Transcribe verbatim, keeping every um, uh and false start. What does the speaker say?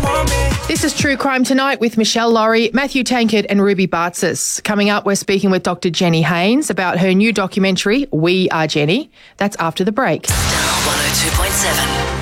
want me. This is True Crime Tonight with Michelle Laurie, Matthew Tankard and Ruby Bartzis. Coming up, we're speaking with Doctor Jenny Haynes about her new documentary, We Are Jenny. That's after the break. one oh two point seven.